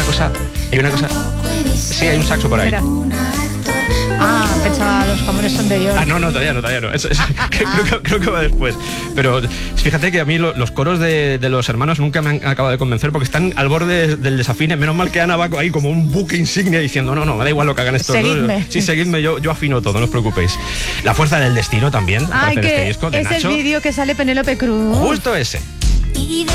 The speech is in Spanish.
una cosa... Sí, hay un saxo por ahí. Mira. Pensaba, los jamones son de Dios. No, todavía no. Eso, creo que va después. Pero fíjate que a mí los coros de los hermanos nunca me han acabado de convencer porque están al borde del desafine. Menos mal que Ana va ahí como un buque insignia diciendo no, me da igual lo que hagan estos Seguidme. dos. Sí, seguidme, yo afino todo, no os preocupéis. La fuerza del destino también. Ay, aparece en este que disco, de es Nacho. el vídeo que sale Penélope Cruz. Justo ese.